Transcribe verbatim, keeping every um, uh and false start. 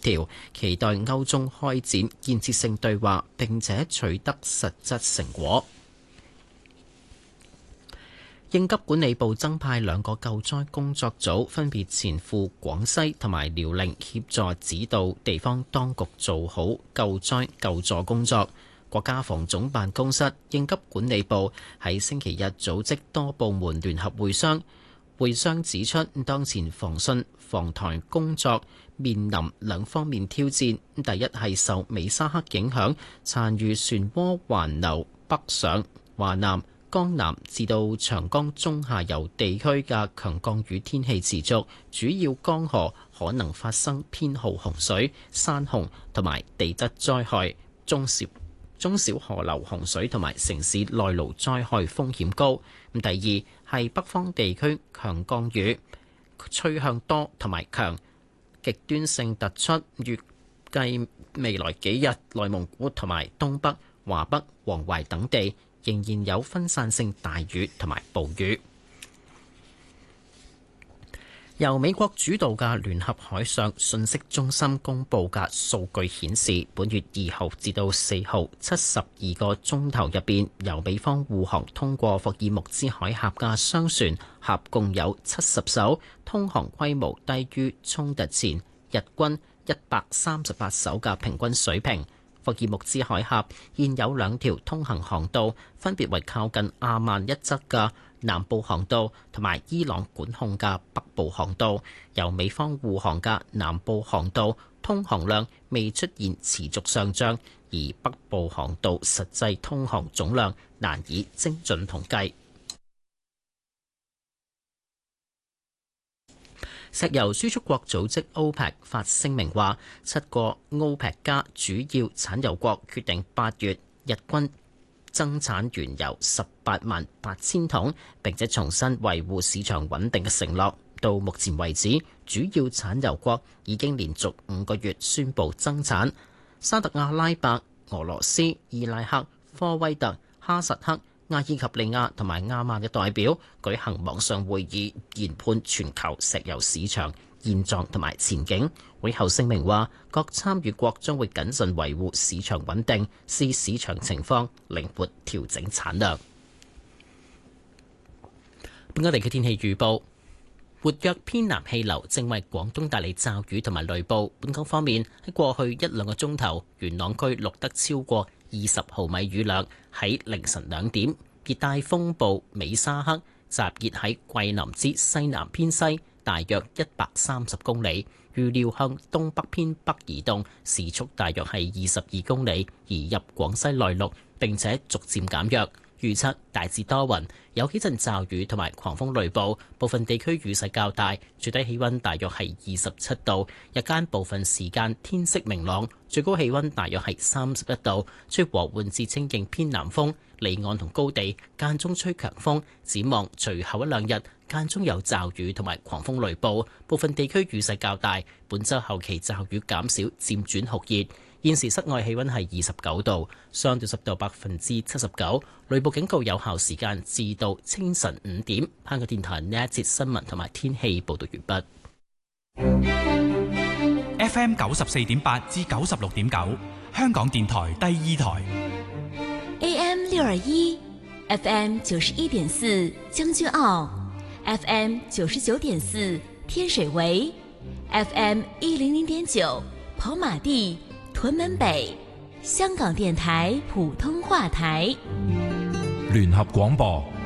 調，期待歐中開展建設性對話，並且取得實質成果。應急管理部增派兩個救災工作組，分別前赴廣西同埋遼寧，協助指導地方當局做好救災救助工作。國家防總辦公室、應急管理部喺星期日組織多部門聯合會商，會商指出，當前防汛防台工作面臨兩方面挑戰。第一係受美沙克影響，殘餘漩渦環流北上，華南、江南至到長江中下游地區嘅強降雨天氣持續，主要江河可能發生偏號洪水、山洪同埋地質災害，中小中小河流洪水同埋城市內澇災害風險高。咁第二係北方地區強降雨趨向多同埋強，極端性突出。預計未來幾日，內蒙古同埋東北、華北、黃淮等地仍然有分散性大雨同埋暴雨。由美國主導嘅聯合海上信息中心公佈嘅數據顯示，本月二號至到四號七十二個鐘頭入邊，由美方護航通過霍爾木茲海峽嘅商船合共有七十艘，通航規模低於衝突前日均一百三十八艘嘅平均水平。霍爾木茲海峽現有兩條通行航道，分別為靠近阿曼一側嘅南部航道同埋伊朗管控嘅北部航道。由美方護航嘅南部航道通航量未出現持續上漲，而北部航道實際通航總量難以精準統計。石油輸出國組織 OPEC 發聲明話，七個 OPEC 加主要產油國決定八月日均增產原油十八萬八千桶，並且重新維護市場穩定嘅承諾。到目前為止，主要產油國已經連續五個月宣布增產。沙特阿拉伯、俄羅斯、伊拉克、科威特、哈薩克、阿爾及利亞同埋亞曼嘅代表舉行網上會議，研判全球石油市場現狀同埋前景。會後聲明話，各參與國將會謹慎維護市場穩定，視市場情況靈活調整產量。本港地區天氣預報。活躍偏南氣流正為廣東帶嚟驟雨同埋雷暴。本港方面，喺過去一兩個鐘頭，元朗區錄得超過二十毫米雨量。喺凌晨兩點，熱帶風暴美沙克集結喺桂林之西南偏西，大約一百三十公里，預料向東北偏北移動，時速大約係二十二公里，移入廣西內陸，並且逐漸減弱。預測大致多雲，有幾陣驟雨同埋狂風雷暴，部分地區雨勢較大，最低氣溫大約係二十七度，日間部分時間天色明朗，最高氣溫大約係三十一度，吹和緩至清勁偏南風，離岸同高地間中吹強風。展望隨後一兩日間中有驟雨同埋狂風雷暴，部分地區雨勢較大，本週後期驟雨減少，漸轉酷熱。現時室外氣溫係二十九度，相對濕度百分之七十九，雷暴警告有效時間至到清晨五點。香港電台呢一節新聞同埋天氣報道完畢。F M 九十四點八至九十六點九，香港電台第二台。 A M 六二一，F M 九十一點四將軍澳 ，F M 九十九點四天水圍 ，F M 一零零點九跑馬地。屯門北，香港電台普通話台， 聯合廣播